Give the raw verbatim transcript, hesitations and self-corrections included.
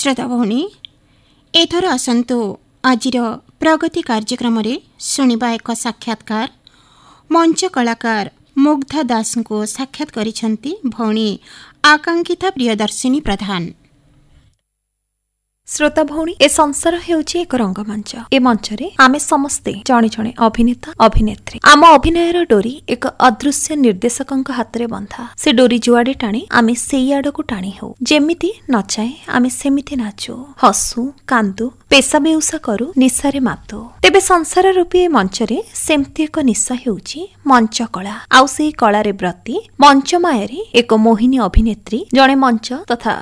श्रोता भौणी एथर आसन्तु आजिर प्रगति कार्यक्रम रे शुणिबा एक साक्षात्कार मंच कलाकार मुग्धा दास को साक्षात करिसंती भौणी आकांक्षिता प्रियदर्शिनी प्रधान। श्रोता भौणी ए संसार हेउची एक रंगमंच। ए मंच रे आमे समस्ते जणे जणे अभिनेता अभिनेत्री। आम अभिनयर डोरी एक अदृश्य निर्देशकंक हाथ रे बंधा। से डोरी जुआडे टाणे आमे सेई आडकु टाणी हो। जेमिति नचाए आमे सेमिति नाचू, हसू, कांदू, पेशा बेउसा करू, निशारे मातू। तेबे संसार रूपी ए मंच रे सेमति एक निशा हेउची मंच कला। आउ सेई कला रे ब्रती मंच माया रे एक मोहिनी अभिनेत्री जणे मंच तथा